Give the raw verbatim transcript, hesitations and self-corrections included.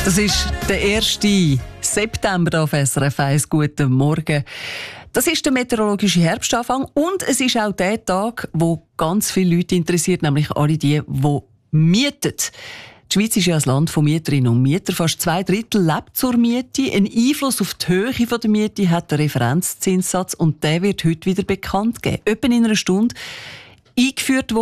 Das ist der erste September auf S R F eins. Guten Morgen. Das ist der meteorologische Herbstanfang und es ist auch der Tag, wo ganz viele Leute interessiert, nämlich alle die, die mieten. Die Schweiz ist ja ein Land von Mieterinnen und Mietern. Fast zwei Drittel lebt zur Miete. Ein Einfluss auf die Höhe der Miete hat der Referenzzinssatz und der wird heute wieder bekannt gegeben. Etwa in einer Stunde eingeführt worden.